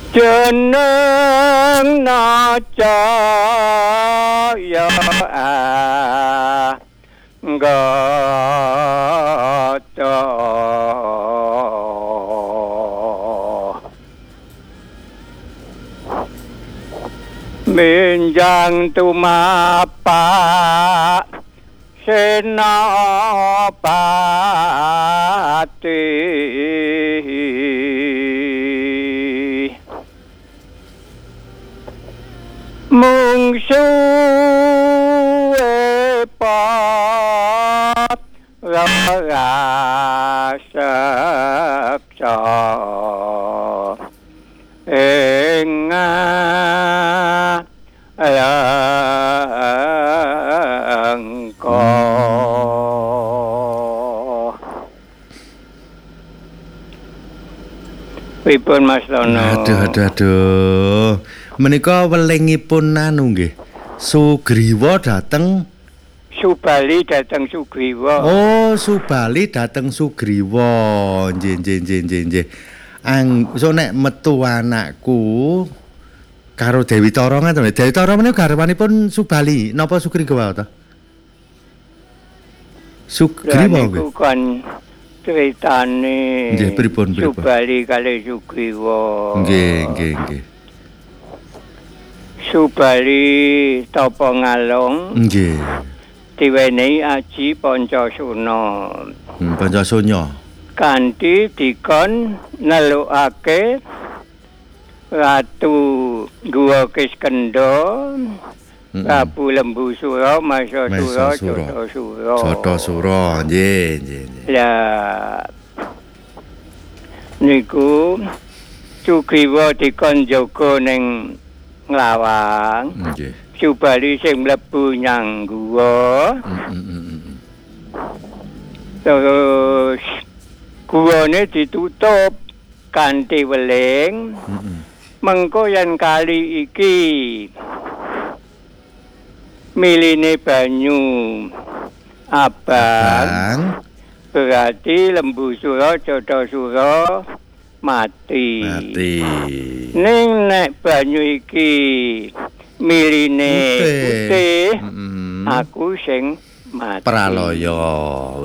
jeneng Najaya Gata Minjang tumapak Senopati mungsuhe raseksa ing langka pripun Mas Tono. Aduh. Menika welingipun anu nggih. Sugriwa dateng Subali dateng Sugriwa. Oh, Subali dateng Sugriwa. Nggih. So nek metu anakku karo Dewi Tara ngoten. Dewi Tara menika garwanipun Subali napa Sugriwa ta? Sugriwa nggih. Niku kan critane Nggih, pripun? Subali kali Sugriwa. Nggih. Subali tapa ngalung. Nggih. Diwenehi aji Pancasuna. Pancasunya. Kanthi dikon nelukake Ratu Guwa Kiskendha, Prabu Lembusura, Masasura, Jatasura, nggih. Lah niku Sugriwa dikon jaga ning nglawang. Nggih. Subali sing mlebu nyang guwa. Terus guwane ditutup kanthi weling. Mengko yen kali iki miline banyu abang berarti Lembusura Jatasura mati. Ning nek banyu iki miline putih aku sing mati. Pralaya.